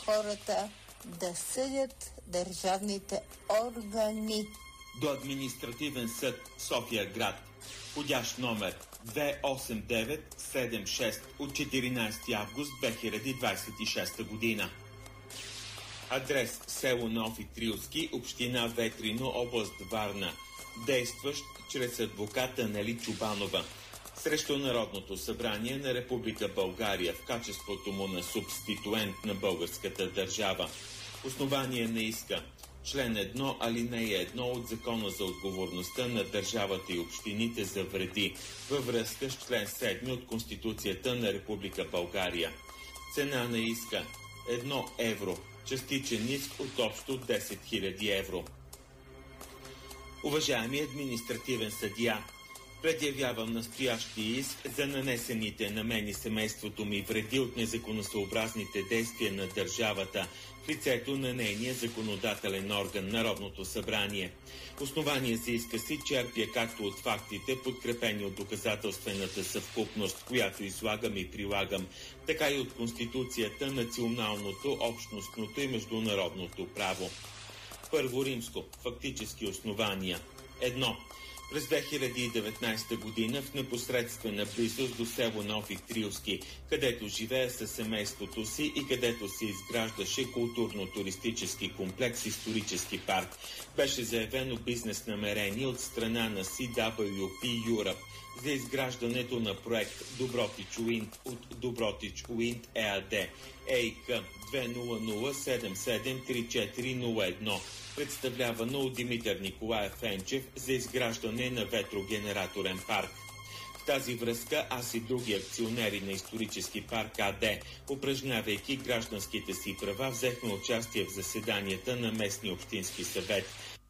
хората да съдят държавните органи. До административен съд София град. Входящ номер 28976 от 14 август 2026 година. Адрес село Нови Трилски, община Ветрино, област Варна. Действащ чрез адвоката Нели Чубанова. Срещу Народното събрание на Република България в качеството му на субституент на българската държава. Основание на иска. Член 1, алинея 1 от Закона за отговорността на държавата и общините за вреди във връзка с член 7 от Конституцията на Република България. Цена на иска 1 евро. Частичен иск от общо 10 000 евро. Уважаеми административен съдия, предявявам настоящия иск за нанесените на мен и семейството ми вреди от незаконосъобразните действия на държавата в лицето на нейния законодателен орган, Народното събрание. Основание за иска си черпя както от фактите, подкрепени от доказателствената съвкупност, която излагам и прилагам, така и от Конституцията, националното, общностното и международното право. Първо римско. Фактически основания. 1. През 2019 година в непосредствена близост до село Нови Трилски, където живея със семейството си и където се изграждаше културно-туристически комплекс «Исторически парк», беше заявено бизнес намерение от страна на CWP Europe за изграждането на проект Добротич Уинд от Добротич Уинд ЕАД, ЕИК 200773401, представлявано от Димитър Николаев Енчев за изграждане на ветрогенераторен парк. В тази връзка аз и други акционери на Исторически парк АД, упражнявайки гражданските си права, взехме участие в заседанията на местния общински съвет.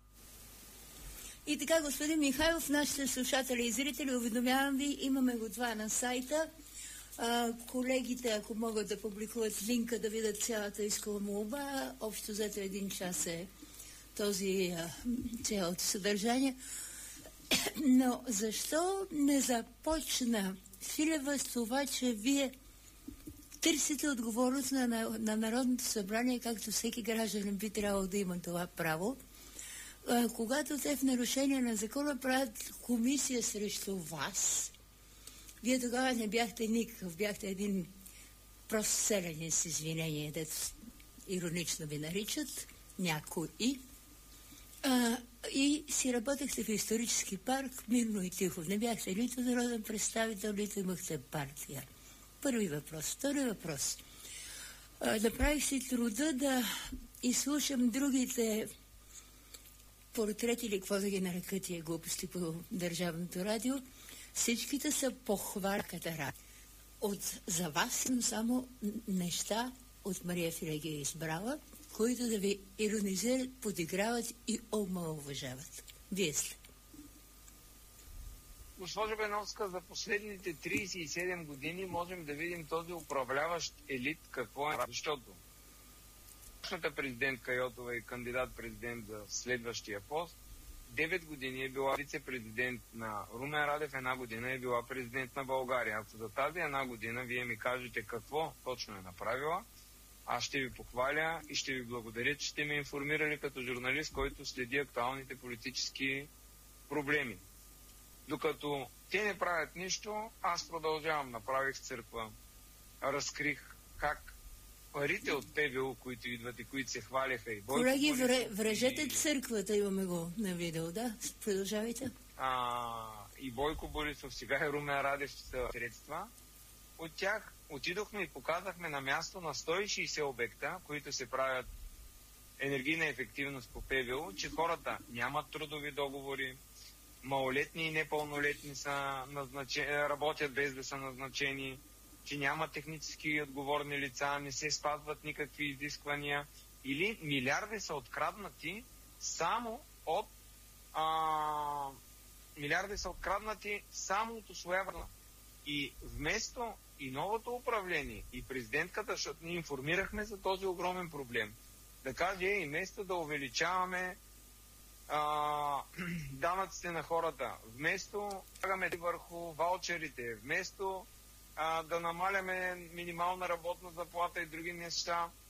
И така, господин Михайлов, нашите слушатели и зрители, уведомявам ви, имаме го това на сайта. Колегите, ако могат да публикуват линка, да видят цялата искова молба, общо взето 1 час е този цялото съдържание. Но защо не започна Филева с това, че вие търсите отговорност на Народното събрание, както всеки гражданин би трябвало да има това право, когато те в нарушение на закона правят комисия срещу вас? Вие тогава не бяхте никакъв, бяхте един прост селянин с извинение, дето иронично ви наричат някои. И си работехте в Исторически парк мирно и тихо. Не бяхте нито народен представител, нито имахте партия. Първи въпрос. Втори въпрос. Направих си труда да изслушам другите портрети или какво да ги нарека тия глупости по Държавното радио. Всичките са похвалката рад. За вас съм само неща от Мария Филегия избрала, които да ви иронизират, подиграват и омаловажават. Вие сте. Госпожо Беновска, за последните 37 години можем да видим този управляващ елит какво е. Защото нашата президентка Йотова и кандидат-президент за следващия пост 9 години е била вице-президент на Румен Радев, 1 година е била президент на България. Ако за тази 1 година вие ми кажете какво точно е направила, аз ще ви похваля и ще ви благодаря, че сте ме информирали като журналист, който следи актуалните политически проблеми. Докато те не правят нищо, аз продължавам. Направих църква, разкрих как парите от ПВУ, които идват и които се хваляха и Бойко... Колеги, врежете църквата, имаме го на видео, да? Продължавайте. И Бойко Борисов, сега и Румен Радев са средства. От тях отидохме и показахме на място на 160 обекта, които се правят енергийна ефективност по ПВУ, че хората нямат трудови договори, малолетни и непълнолетни са работят без да са назначени, че няма технически отговорни лица, не се спазват никакви изисквания или милиарди са откраднати само от усвояване. И вместо и новото управление, и президентката, защото ние информирахме за този огромен проблем, да каже, и вместо да увеличаваме данъците на хората, вместо слагаме върху ваучерите, вместо да намаляме минимална работна заплата и други неща,